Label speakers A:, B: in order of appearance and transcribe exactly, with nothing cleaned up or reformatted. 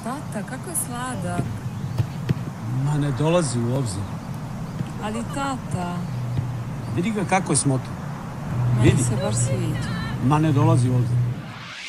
A: Tata, kako je sladak.
B: Ma ne dolazi u obzir.
A: Ali tata...
B: Vidi ga kako je smotan.
A: Meni
B: Vidi.
A: se baš sviđa.
B: Ma ne dolazi u obzir.